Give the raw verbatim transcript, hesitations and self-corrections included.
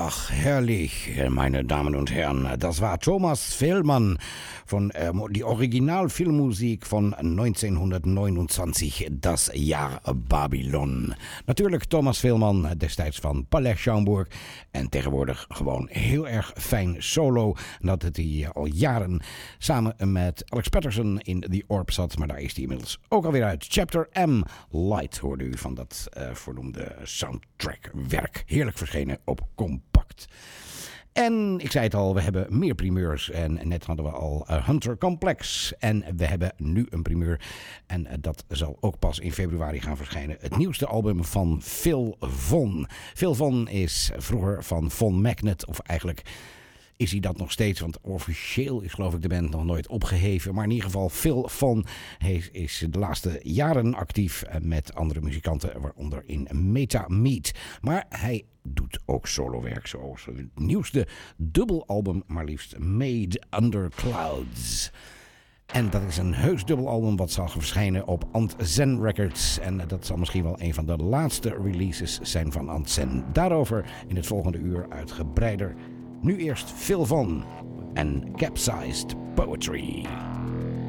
Ach, herrlich, meine Damen und Herren. Das war Thomas Fehlmann von äh, die Originalfilmmusik von neunzehnhonderdneunundzwanzig, das Jahr Babylon. Natuurlijk Thomas Fehlmann, destijds van Palais Schaumburg. En tegenwoordig gewoon heel erg fijn solo. Dat het hij al jaren samen met Alex Patterson in The Orb zat. Maar daar is hij inmiddels ook alweer uit. Chapter M, Light hoorde u van dat uh, voornoemde soundtrackwerk. Heerlijk verschenen op Compact. En ik zei het al, we hebben meer primeurs. En net hadden we al uh, Hunter Complex. En we hebben nu een primeur. En uh, dat zal ook pas in februari gaan verschijnen. Het nieuwste album van Phil Von. Phil Von is vroeger van Von Magnet. Of eigenlijk is hij dat nog steeds. Want officieel is geloof ik de band nog nooit opgeheven. Maar in ieder geval Phil Von is, is de laatste jaren actief met andere muzikanten. Waaronder in Meta Meat. Maar hij doet ook solowerk, zoals het nieuwste dubbelalbum, maar liefst Made Under Clouds. En dat is een heus dubbelalbum wat zal verschijnen op Ant Zen Records. En dat zal misschien wel een van de laatste releases zijn van Ant Zen. Daarover in het volgende uur uitgebreider. Nu eerst Phil Von en Capsized Poetry.